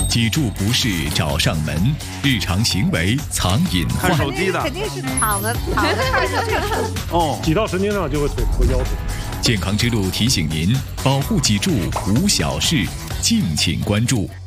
脊柱不适找上门，日常行为藏隐患。 看手机的肯定是躺着看是最舒服。 哦， 挤到神经上就会腿和腰腿。 健康之路提醒您，保护脊柱无小事，敬请关注。